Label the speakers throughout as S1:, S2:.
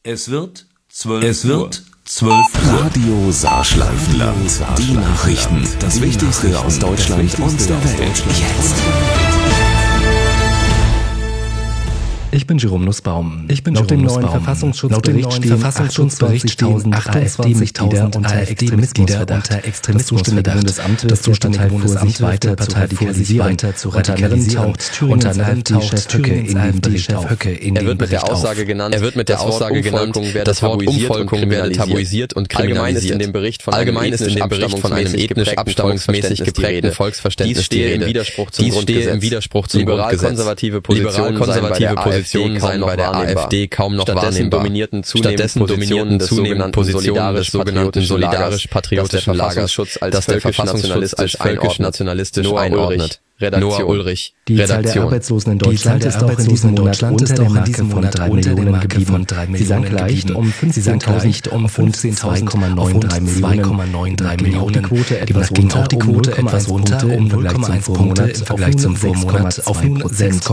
S1: Es wird 12 Uhr.
S2: Radio Saarschleifenland. Die Nachrichten. Das Wichtigste aus Deutschland und der Welt. Jetzt.
S3: Ich bin Jerome Nussbaum. Nach dem neuen Verfassungsschutzbericht stehen 28.000 AfD-Mitglieder unter Extremismusverdacht. Das zuständige Bundesamt weiter zu radikalisieren. Unter anderem taucht Höcke in dem Bericht auf.
S4: Er wird mit der Aussage genannt, das Wort Umvolkung werde tabuisiert und kriminalisiert. Allgemein ist in dem Bericht von einem ethnisch abstammungsmäßig geprägten Volksverständnis die Rede. Dies stehe im Widerspruch zum Grundgesetz. Liberal-konservative Positionen seien bei der AfD kaum noch wahrnehmbar. Stattdessen dominierten zunehmend Positionen des sogenannten solidarisch-patriotischen Lagers, das der Verfassungsschutz als völkisch-nationalistisch einordnet. Noah Ulrich,
S3: Die Zahl der Arbeitslosen in Deutschland ist auch in diesem Monat unter der Marke von 3 Millionen geblieben. Sie sank leicht um 15.000 auf rund 2,93 Millionen. Demnach ging auch die Quote etwas runter um 0,1 Punkte im Vergleich zum Vormonat auf nun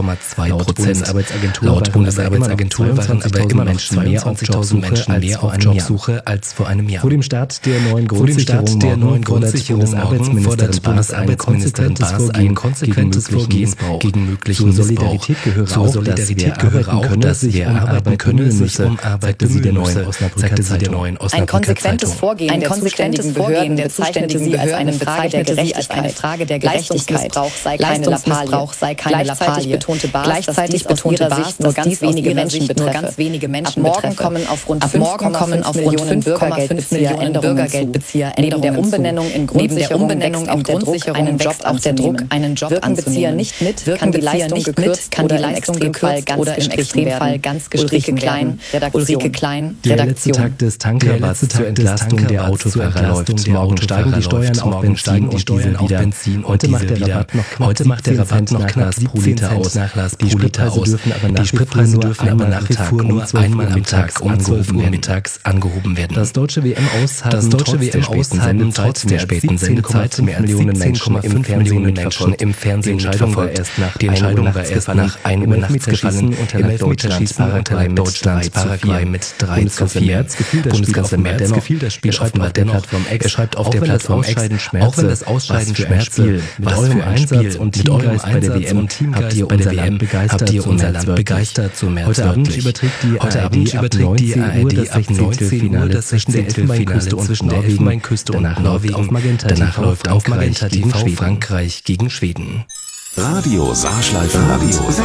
S3: 6,2%. Laut Bundesarbeitsagentur waren aber immer noch 22.000 Menschen mehr auf Jobsuche als vor einem Jahr. Vor dem Start der neuen Grundsicherung morgen fordert Bundesarbeitsministerin Baas ein konsequentes Vorgehen gegen möglichen Missbrauch. Zur Solidarität gehöre auch, dass wer arbeiten könne, sich um Arbeit bemühen müsse, sagte sie der Neuen Osnabrücker Zeitung.
S5: Ein konsequentes Vorgehen der zuständigen Behörden bezeichnete sie als eine Frage der Gerechtigkeit. Leistungsmissbrauch sei keine Lappalie. Gleichzeitig betonte Baas, nur ganz wenige Menschen betreffe. Ab morgen kommen auf rund 5,5 Millionen Bürgergeldbezieher neben der Umbenennung in Grundsicherung einen Job auch der Druck, einen Job anzunehmen. Nicht mit, kann die Leistung gekürzt oder im Extremfall ganz gestrichen werden. Ulrike Klein,
S3: Der letzte Tag des Tankerbads zur Entlastung der Autofahrer läuft. Morgen steigen die Steuern auf Benzin und Diesel wieder. Heute macht der Rabatt noch knapp 17 Cent nach Last pro Liter aus. Die Spritpreise dürfen aber nach wie vor nur einmal am Tag um 12 Uhr mittags angehoben werden. Das deutsche WM-Aus haben trotz der späten Sendezeit mehr als 17,5 Millionen Menschen im Fernsehen mitverfolgt. Die Entscheidung war erst nach 1 Uhr nachts gefallen und erlag Deutschland Paraguay mit 3:4. Bundeskanzler Merz gefiel das Spiel offenbar dennoch. Er schreibt auf der Plattform X, auch wenn das Ausscheiden schmerze, mit eurem Einsatz und Teamgeist bei der WM habt ihr unser Land begeistert, so Merz wörtlich. Heute Abend überträgt die ARD ab 19 Uhr das zwischen der Elfenbeinküste und Norwegen. Danach läuft auf Magenta TV Frankreich gegen Schweden.
S2: Radio Saarschleifenland.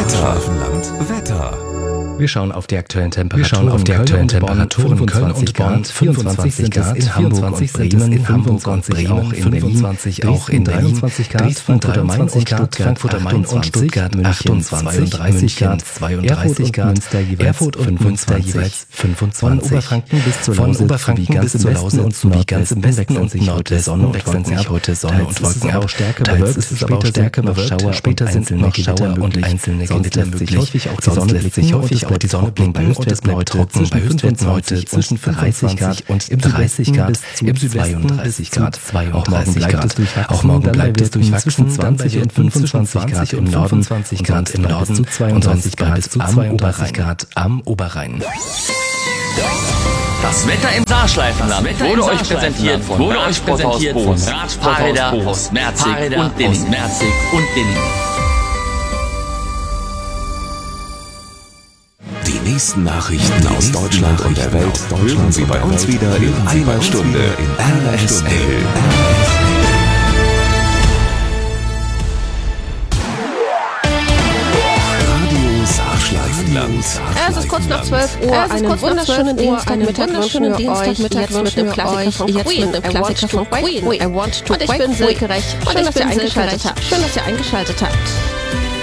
S2: Wetter.
S3: Wir schauen auf die aktuellen Temperaturen. In Köln und Bonn 24 Grad, in Hamburg und Bremen, auch in Berlin, auch in 23 Grad, Frankfurt am Main und Stuttgart 28 Grad, 32 Grad, Erfurt und Münster jeweils 25. Von Oberfranken bis zur Lausitz und sowie ganz im Westen und Nordwesten wechseln sich heute Sonne und Wolken ab. Teils ist es aber auch stärker bewölkt, später sind noch Schauer und einzelne Gewitter möglich. Die Sonne lässt sich häufig auch die Sonne blinken und es bleibt trocken. Bei Höchstwerten heute zwischen 30 Grad und 30 Grad, im Südwesten 32 Grad. Auch morgen bleibt es durchwachsen, 20 und 25 Grad im Norden, 20 Grad im Norden und 20 Grad am Oberrhein.
S1: Das Wetter im Saarschleifenland wurde euch präsentiert von Bohns, Fahrräder aus Merzig und Dinning.
S2: Die nächsten Nachrichten aus Deutschland und der Welt hören Sie bei uns wieder in einer Stunde in RSL. Radio Saarschleifenland.
S6: Es ist kurz nach 12 Uhr. Einen wunderschönen Dienstagmittag wünschen wir euch jetzt mit dem Klassiker von Queen. I Want to Break Free. Und ich bin Silke Recht. Schön, dass ihr eingeschaltet habt.